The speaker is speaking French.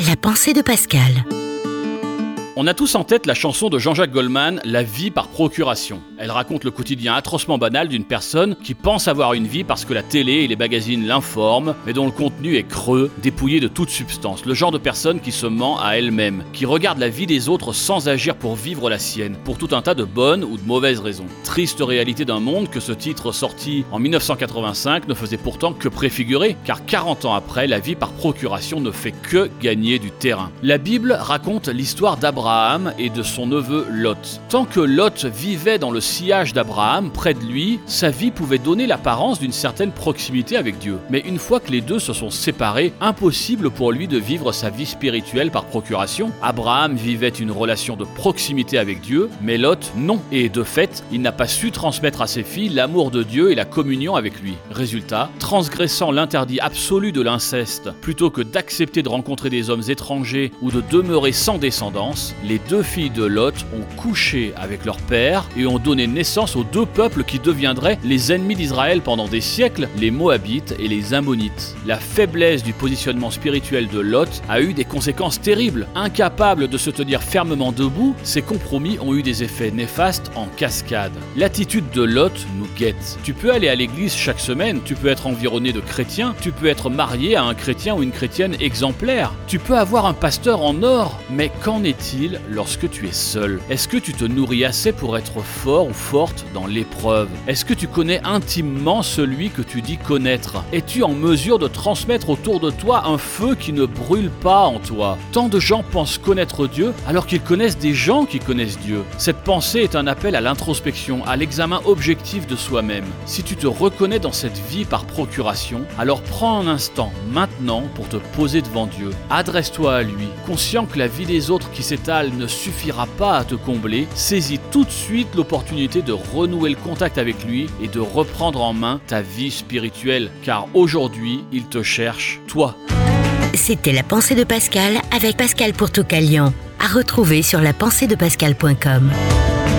La pensée de Pascal. On a tous en tête la chanson de Jean-Jacques Goldman, « La vie par procuration ». Elle raconte le quotidien atrocement banal d'une personne qui pense avoir une vie parce que la télé et les magazines l'informent, mais dont le contenu est creux, dépouillé de toute substance. Le genre de personne qui se ment à elle-même, qui regarde la vie des autres sans agir pour vivre la sienne, pour tout un tas de bonnes ou de mauvaises raisons. Triste réalité d'un monde que ce titre sorti en 1985 ne faisait pourtant que préfigurer, car 40 ans après, la vie par procuration ne fait que gagner du terrain. La Bible raconte l'histoire d'Abraham et de son neveu Lot. Tant que Lot vivait dans le sillage d'Abraham, près de lui, sa vie pouvait donner l'apparence d'une certaine proximité avec Dieu. Mais une fois que les deux se sont séparés, impossible pour lui de vivre sa vie spirituelle par procuration. Abraham vivait une relation de proximité avec Dieu, mais Lot non. Et de fait, il n'a pas su transmettre à ses filles l'amour de Dieu et la communion avec lui. Résultat, transgressant l'interdit absolu de l'inceste, plutôt que d'accepter de rencontrer des hommes étrangers ou de demeurer sans descendance, les deux filles de Lot ont couché avec leur père et ont donné naissance aux deux peuples qui deviendraient les ennemis d'Israël pendant des siècles, les Moabites et les Ammonites. La faiblesse du positionnement spirituel de Lot a eu des conséquences terribles. Incapable de se tenir fermement debout, ses compromis ont eu des effets néfastes en cascade. L'attitude de Lot nous guette. Tu peux aller à l'église chaque semaine, tu peux être environné de chrétiens, tu peux être marié à un chrétien ou une chrétienne exemplaire, tu peux avoir un pasteur en or, mais qu'en est-il lorsque tu es seul? Est-ce que tu te nourris assez pour être fort ou forte dans l'épreuve? Est-ce que tu connais intimement celui que tu dis connaître? Es-tu en mesure de transmettre autour de toi un feu qui ne brûle pas en toi? Tant de gens pensent connaître Dieu alors qu'ils connaissent des gens qui connaissent Dieu. Cette pensée est un appel à l'introspection, à l'examen objectif de soi-même. Si tu te reconnais dans cette vie par procuration, alors prends un instant maintenant pour te poser devant Dieu. Adresse-toi à lui, conscient que la vie des autres qui s'étale ne suffira pas à te combler, saisis tout de suite l'opportunité de renouer le contact avec lui et de reprendre en main ta vie spirituelle, car aujourd'hui, il te cherche, toi. C'était La pensée de Pascal avec Pascal Pourtoukalian. À retrouver sur lapenseedepascal.com.